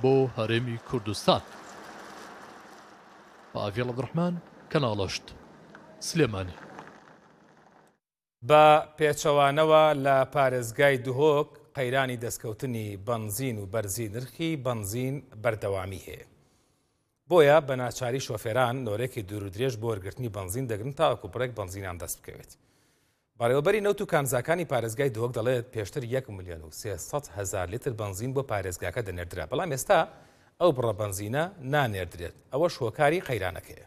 بۆ هەرێمی کوردستان. ئاڤێڵ عەبدوڕەحمان کەناڵەشت سلێمانی. بە پێچەوانەوە لە پارێزگای دهۆک قەیرانی دەستکەوتنی بەنزین و بەرزی نرخی بەنزین بەردەوامی هەیە. بۆیە بە ناچاری شۆفێران نۆرێکی دوور و درێژ بۆ وەرگرتنی بەنزین دەگرن تاوەکو پڕێک بەنزینیان دەست بکەوێت. بەڕێوەبەری نەوت و کانزاکانی پارێزگای دهۆک دەڵێت پێشتر 1,300,000 لیتر بەنزین بۆ پارێزگاکە دەنێردرا، بەڵام ئێستا ئەو بڕە بەنزینە نانێردرێت. ئەوە شۆکاری قەیرانەکەیە.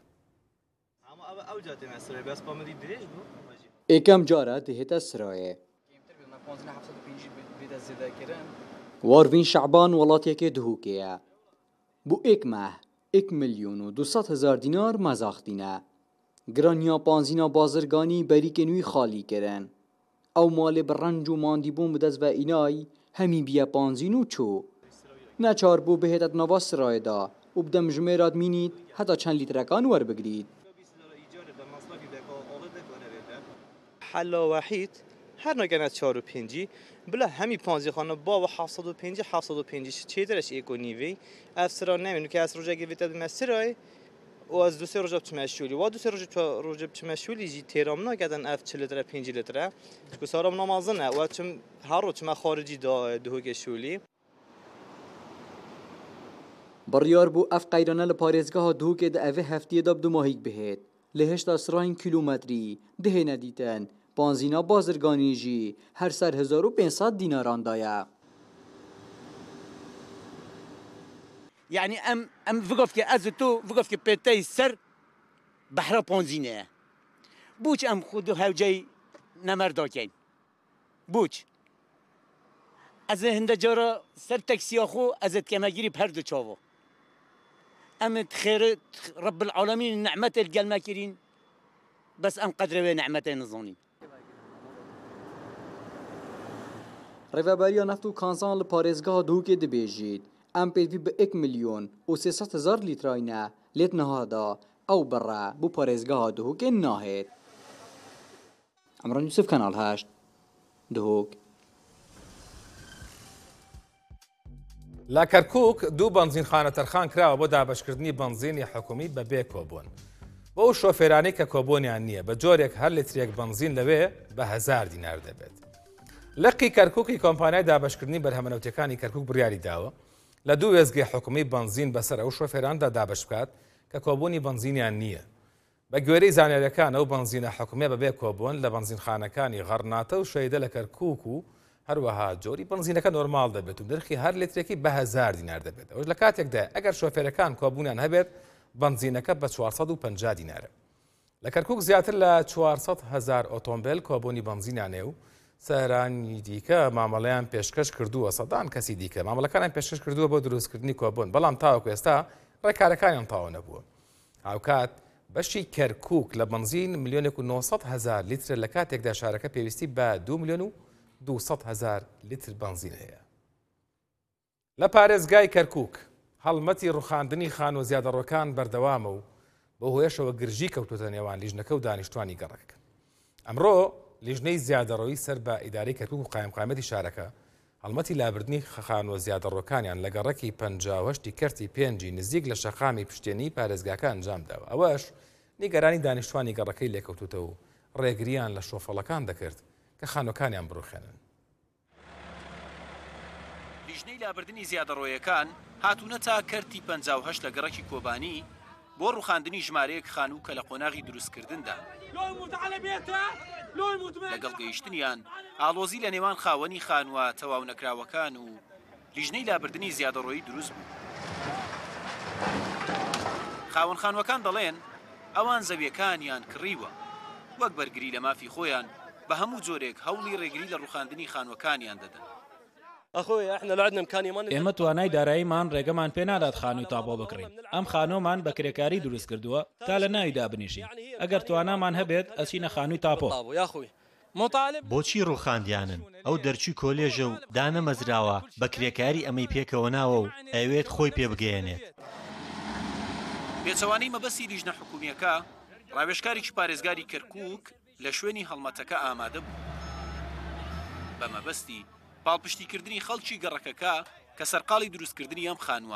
ئێکەم جارە دەهێتە سرایە. واروین شەعبان وڵاتێکی دهۆکەیە. بۆ ئێک ماه 1,200,000 دینار مەزاختینە. گرانیا پانزینا بازرگانی بەریکە نوی خالی کردن. ئەو ماڵێ بڕەنج و ماندی بوون بدەست بە ئینای هەمی بیە پانزین و چۆ. نەچار بوو بهێتە ناوا سرایەدا و بدەم ژمێرات مینیت هەتا چەند لیترەکان وەربگریت. حلا وحید هر نگنه 4 و 5 بلا همی 5 خانه با و 750 چه درش یک و نیوی افسران نمیدونم که از روزه گویت مسیرای و از 2 روز بچمشولی و 2 روز بچمشولی جی تیرام نگردن اف 40 لیتر 5 لیتره که سارم نمازنه و چم هر روز چم خارجی دهوک شولی بڕیار بوو ئەف قەیرانە لە پارێزگاها دهۆکێدا ئەvê هەفتەیەدا بدوماهیک بهێت لە هێشتا سراین کیلومتری دهێنە دیتن بانزینا بازرگانیژی هەر سەر 1,500 دیناراندایە. يعني ام فقف كي ازتو فقف كي بيتاي سر بحر بونزينه بوش ام خدو هاوجي نمر داكين بوش از هند جارا سر تاكسي اخو ازت كما جيري بهردو تشافو ام تخير رب العالمين نعمة القلمة كيرين بس ام قدر نعمة نظونين ڕێڤەبەریە نەفت و کانزان لە پارێزگاها دهۆکێ دەبێژێت ئەم پێوی بە 1,300,000 لیتراینە لێت نەهادا ئەو بڕە بۆ پارێزگاها دهۆکێ ناهێت. ئەمڕۆ یوسف کەناڵ 8 دهۆک. لە کەرکووک دوو بەنزینخانە تەرخان کراوە بۆ دابەشکردنی بەنزینی حکومی بەبێ کۆبوون. بۆ ئەو شۆفێرانەی کە کۆبوونیان نییە بە جۆرێک هەر لیترێک بەنزین لەوێ بە 1,000 دینار دەبێت. لەقی کەرکووکی کۆمپانیای دابەشکردنی بەرهەمەنەوتەکانی کەرکووک بڕیاری داوە لە دوو وێزگەی حکومی بەنزین بەسەر ئەو شۆفێراندا دابەش بکات کە کۆبوونی بەنزینیان نییە. بە گوێرەی زانیاریەکان ئەو بەنزینە حکومیە بەبێ کۆبوون لە بەنزینخانەکانی غەرناتە و شەیدە لە کەرکووک و هەروەها جۆری بەنزینەکە نۆرمال دەبێت و نرخی هەر لیترێکی بە 1,000 دینار دەبێت. ئەوش لە کاتێکدا ئەگەر شۆفێرەکان کۆبوونیان هەبێت بەنزینەکە بە 450 دینارە. لە کەرکووک زیاتر لە 400,000 ئۆتۆمبیل کۆبوونی بەنزینیانێ و سەرانی دیکە مامەڵەیان پێشکەش کردووە سەدان کەسی دیکە مامەڵەکانیان پێشکەش کردووە بۆ دروستکردنی کۆبوون، بەڵام تاوەکو ئێستا ڕێکارەکانیان تاوە نەبووە. هاوکات بەشی کەرکووک لە بەنزین 1,900,000 لیتر لە کاتێکدا شارەکە پێویستی بە 2,200,000 لیتر بەنزین هەیە. لە پارێزگای کەرکووک هەڵمەتی ڕوخاندنی خان و زیادەڕۆکان بەردەوامە و بە هۆیشەوە گرژی کەوتوتە نێوان لیژنەکە و دانیشتوانی گەڕەکە. ئەمڕۆ لیژنەی زیادەڕەوی سەر بە ئیدارەی کەرکووک و قایمقامەتی شارەکە هەڵمەتی لابردنی خان و زیادەڕۆکانیان لە گەڕەکی 58 کەرتی پێنجی نزیک لە شەقامی پشتێنی پارێزگاکە ئەنجام داوە. ئەوەش نیگەرانی دانیشتوانی گەڕەکەی لێکەوتوتە و ڕێگریان لە شۆفەڵەکان دەکرد کە خانۆکانیان بڕوخێنن. لیژنەی لابردنی زیادەڕۆیەکان هاتوونە تا کەرتی 58 لە گەڕەکی کۆبانی بۆ ڕوخاندنی ژمارەیەک خانوو کە لە قۆناغی دروستکردندا. لەگەڵ گەیشتنیان ئاڵۆزی لە نێوان خاوەنی خانووە تەواو نەکراوەکان و لیژنەی لابردنی زیادەڕۆیی دروست بوو. خاوەن خانووەکان دەڵێن ئەوان زەویەکانیان کڕیوە وەک بەرگری لە مافی خۆیان بە هەموو جۆرێک هەوڵی ڕێگری لە ڕوخاندنی خانووەکانیان دەدەن. ئێمە توانای داراییمان ڕێگەمان پێ نادات خانووی تاپۆ بکڕین. ئەم خانۆمان بە کرێکاری دروست کردووە تا لە ناویدا بنیشین. ئەگەر توانامان هەبێت ئەچینە خانووی تاپۆ. بۆچی ڕوخاندیانن ئەو دەرچی کۆلێژە و دانە مەزراوە بە کرێکاری ئەمەی پێکەوە ناوە و ئەوێت خۆی پێ بگەێنێت. پێچەوانەی مەبەستی لیژنە حکومیەکە ڕاوێژکارێکی پارێزگاری کەرکووک لە شوێنی هەڵمەتەکە ئامادە بوو. بە مەبەستی پاڵپشتیکردنی خەڵکی گەڕەکەکە کە سەرقاڵی دروستکردنی ئەم خانووە